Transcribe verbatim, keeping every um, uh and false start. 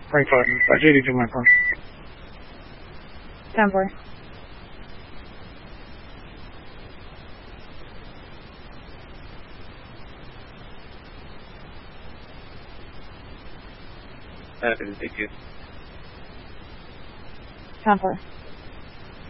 Right button. I J D to my phone. ten four. Uh, thank you. ten four.